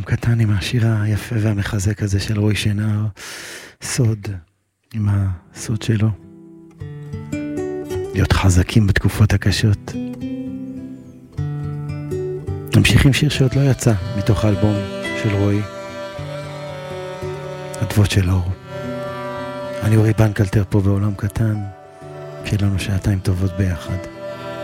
קטן עם השיר היפה והמחזק הזה של רועי שנהר, סוד, עם הסוד שלו. להיות חזקים בתקופות הקשות. נמשיך עם שיר שעוד לא יצא מתוך האלבום של רועי, אדוות של אור. אני אורי בנקלטר פה בעולם קטן, שיהיה לנו שעתיים טובות ביחד.